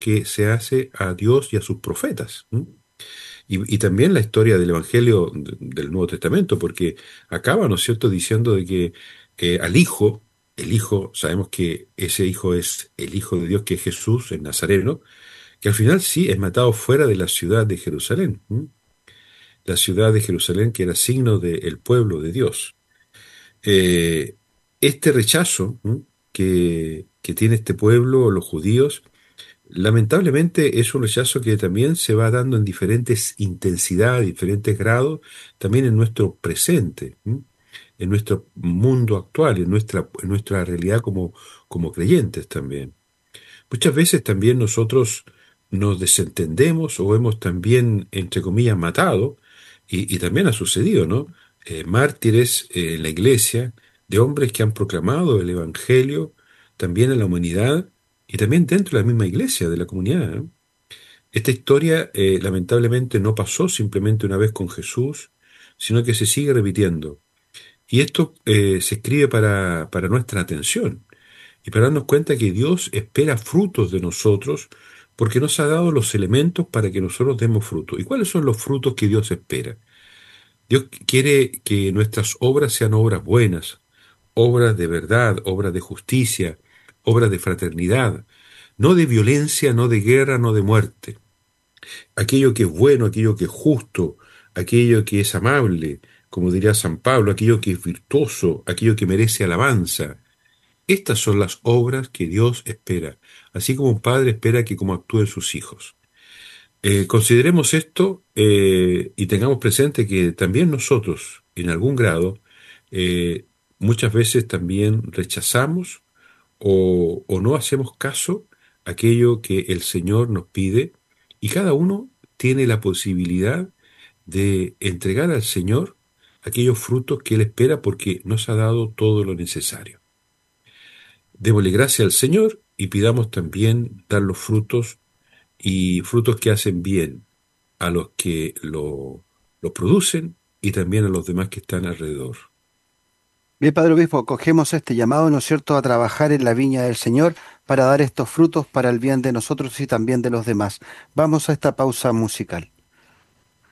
que se hace a Dios y a sus profetas. ¿M? Y también la historia del Evangelio del Nuevo Testamento, porque acaba, ¿no es cierto?, diciendo de que al Hijo, el Hijo, sabemos que ese Hijo es el Hijo de Dios, que es Jesús, el Nazareno, que al final sí es matado fuera de la ciudad de Jerusalén. ¿M? La ciudad de Jerusalén que era signo del pueblo de Dios. Eh, este rechazo, ¿m?, que tiene este pueblo, los judíos, lamentablemente es un rechazo que también se va dando en diferentes intensidades, diferentes grados, también en nuestro presente, ¿m?, en nuestro mundo actual, en nuestra realidad como creyentes también. Muchas veces también nosotros nos desentendemos o hemos también, entre comillas, matado, y también ha sucedido, ¿no? Mártires en la iglesia, de hombres que han proclamado el Evangelio también en la humanidad y también dentro de la misma iglesia, de la comunidad, ¿no? Esta historia lamentablemente no pasó simplemente una vez con Jesús, sino que se sigue repitiendo. Y esto se escribe para nuestra atención y para darnos cuenta que Dios espera frutos de nosotros porque nos ha dado los elementos para que nosotros demos frutos. ¿Y cuáles son los frutos que Dios espera? Dios quiere que nuestras obras sean obras buenas, obras de verdad, obras de justicia, obras de fraternidad, no de violencia, no de guerra, no de muerte. Aquello que es bueno, aquello que es justo, aquello que es amable, como diría San Pablo, aquello que es virtuoso, aquello que merece alabanza. Estas son las obras que Dios espera, así como un padre espera que como actúen sus hijos. Consideremos esto y tengamos presente que también nosotros, en algún grado, eh, muchas veces también rechazamos o no hacemos caso a aquello que el Señor nos pide y cada uno tiene la posibilidad de entregar al Señor aquellos frutos que Él espera porque nos ha dado todo lo necesario. Démosle gracias al Señor y pidamos también dar los frutos y frutos que hacen bien a los que lo producen y también a los demás que están alrededor. Bien, Padre Obispo, cogemos este llamado, ¿no es cierto?, a trabajar en la viña del Señor para dar estos frutos para el bien de nosotros y también de los demás. Vamos a esta pausa musical.